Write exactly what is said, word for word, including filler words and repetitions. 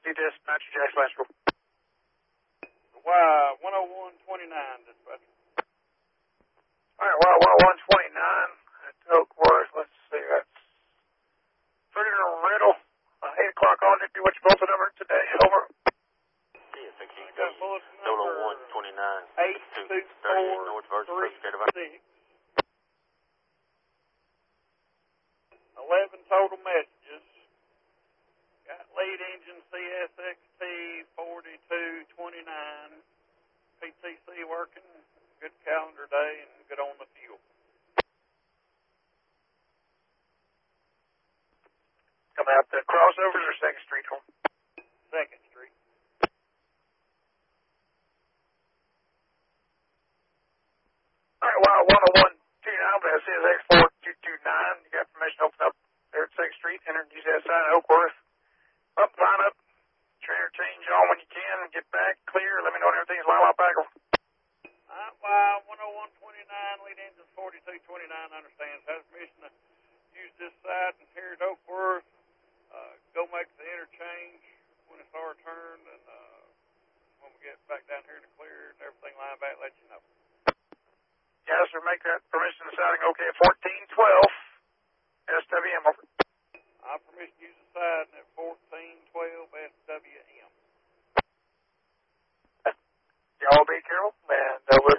Dispatcher, Jack Glasgow. Y one oh one twenty-nine, dispatcher. All right, well, one oh one twenty-nine at Oakworth. Let's see, that's Freezer Riddle. Uh, eight o'clock on duty. What's your bulletin number today? Over. Yeah, thank you. Solo one twenty-nine. eight two four North Virgin, three State of six. eleven total messages. Got lead engine C S X T forty-two twenty-nine. P T C working. Good calendar day and good on the fuel. Coming out the crossovers or second Street home? Second Street. All right, well, one oh one twenty-nine, but C S X four two two nine. You got permission to open up there at second Street. Enter and use that sign at Oakworth. Up, line up. Trainer change on when you can. Get back clear. Let me know when everything's line up back. Uh, well, one oh one twenty-nine, lead engine forty-two twenty-nine understands. Has permission to use this side and here at Oakworth. Uh, go make the interchange when it's our turn, and uh, when we get back down here to clear and everything line back, let you know. Yes, sir. Make that permission deciding okay at fourteen twelve. S W M over. I have permission to use the side at fourteen twelve S W M. Y'all be careful, and uh, we'll